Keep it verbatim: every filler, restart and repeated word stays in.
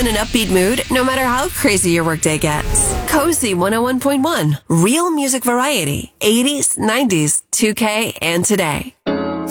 in an upbeat mood no matter how crazy your workday gets. Cozy one oh one point one. Real music variety. eighties, nineties, two K, and today.